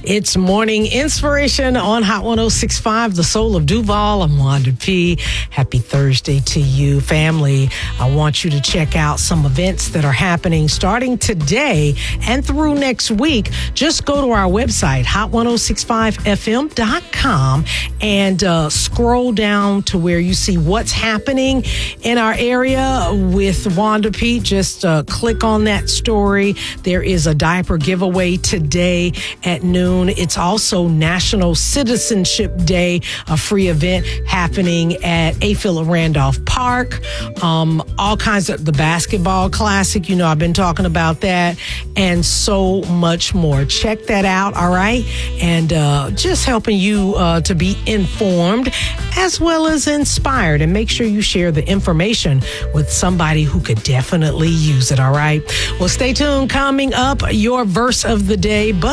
It's morning inspiration on Hot 106.5, the soul of Duval. I'm Wanda P. Happy Thursday to you, family. I want you to check out some events that are happening starting today and through next week. Just go to our website, hot1065fm.com, and scroll down to where you see what's happening in our area with Wanda P. Just click on that story. There is a diaper giveaway today at noon. It's also National Citizenship Day, a free event happening at A. Philip Randolph Park. All kinds of the basketball classic. You know, I've been talking about that and so much more. Check that out. All right. And just helping you to be informed as well as inspired, and make sure you share the information with somebody who could definitely use it. All right. Well, stay tuned. Coming up, your verse of the day. But